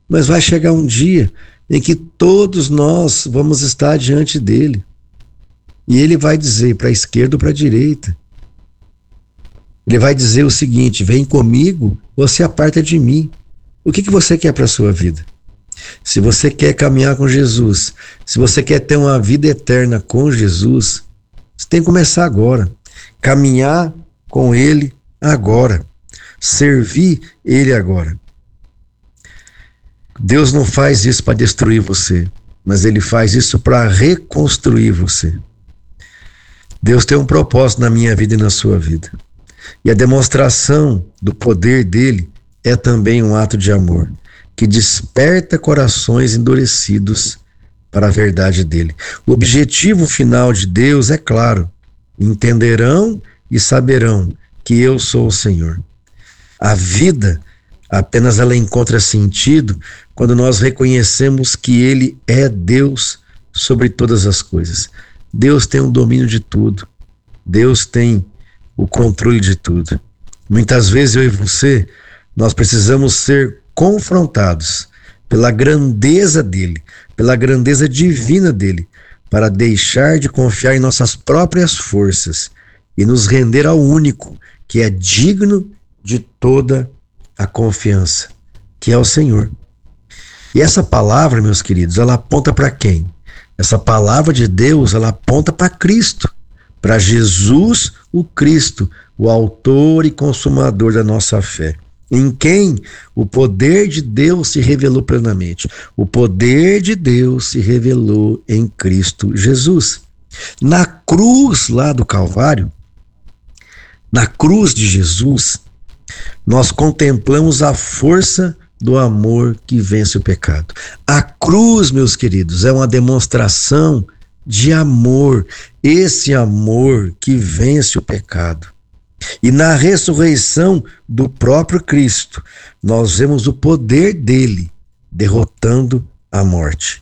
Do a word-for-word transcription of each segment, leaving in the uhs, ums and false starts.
Mas vai chegar um dia em que todos nós vamos estar diante dele. E ele vai dizer para a esquerda ou para a direita. Ele vai dizer o seguinte: vem comigo ou se aparta de mim. O que, que você quer para a sua vida? Se você quer caminhar com Jesus, se você quer ter uma vida eterna com Jesus, você tem que começar agora. Caminhar com ele agora. Servir ele agora. Deus não faz isso para destruir você, mas ele faz isso para reconstruir você. Deus tem um propósito na minha vida e na sua vida. E a demonstração do poder dele é também um ato de amor, que desperta corações endurecidos para a verdade dele. O objetivo final de Deus é claro: entenderão e saberão que eu sou o Senhor. A vida apenas ela encontra sentido quando nós reconhecemos que ele é Deus sobre todas as coisas. Deus tem o domínio de tudo. Deus tem o controle de tudo. Muitas vezes eu e você, nós precisamos ser confrontados pela grandeza dele, pela grandeza divina dele, para deixar de confiar em nossas próprias forças e nos render ao único que é digno de toda a confiança, que é o Senhor. E essa palavra, meus queridos, ela aponta para quem? Essa palavra de Deus, ela aponta para Cristo, para Jesus, o Cristo, o autor e consumador da nossa fé, em quem o poder de Deus se revelou plenamente. O poder de Deus se revelou em Cristo Jesus. Na cruz lá do Calvário, na cruz de Jesus, nós contemplamos a força do amor que vence o pecado. A cruz, meus queridos, é uma demonstração de amor, esse amor que vence o pecado. E na ressurreição do próprio Cristo, nós vemos o poder dele derrotando a morte.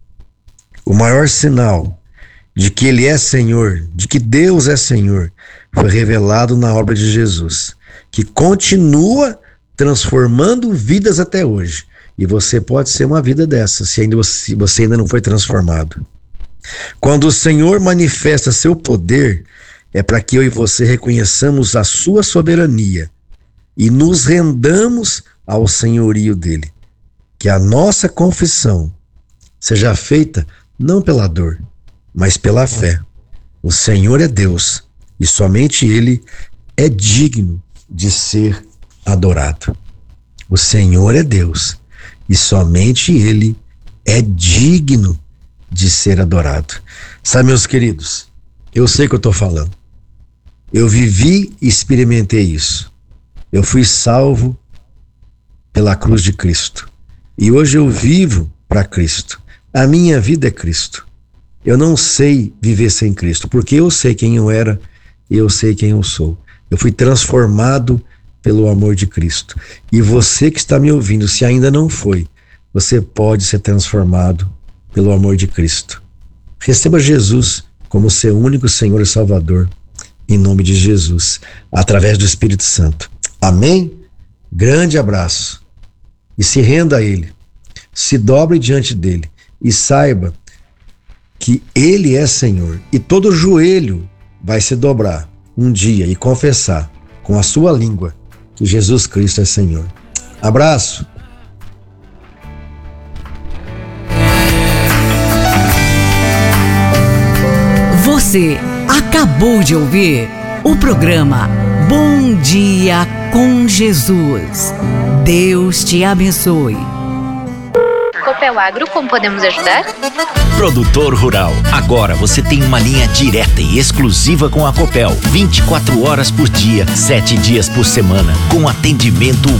O maior sinal de que ele é Senhor, de que Deus é Senhor, foi revelado na obra de Jesus, que continua transformando vidas até hoje. E você pode ser uma vida dessa, se ainda você, você ainda não foi transformado. Quando o Senhor manifesta seu poder, é para que eu e você reconheçamos a sua soberania e nos rendamos ao senhorio dele. Que a nossa confissão seja feita não pela dor, mas pela fé. O Senhor é Deus e somente ele é digno de ser adorado. O Senhor é Deus e somente ele é digno de ser adorado. Sabe, meus queridos, eu sei o que eu estou falando. Eu vivi e experimentei isso. Eu fui salvo pela cruz de Cristo. E hoje eu vivo para Cristo. A minha vida é Cristo. Eu não sei viver sem Cristo, porque eu sei quem eu era e eu sei quem eu sou. Eu fui transformado pelo amor de Cristo. E você que está me ouvindo, se ainda não foi, você pode ser transformado pelo amor de Cristo. Receba Jesus como seu único Senhor e Salvador, em nome de Jesus, através do Espírito Santo. Amém? Grande abraço. E se renda a ele. Se dobre diante dele. E saiba que ele é Senhor. E todo joelho vai se dobrar um dia e confessar com a sua língua que Jesus Cristo é Senhor. Abraço. Você acabou de ouvir o programa Bom Dia com Jesus. Deus te abençoe. Copel Agro, como podemos ajudar? Produtor rural, agora você tem uma linha direta e exclusiva com a Copel, vinte e quatro horas por dia, sete dias por semana, com atendimento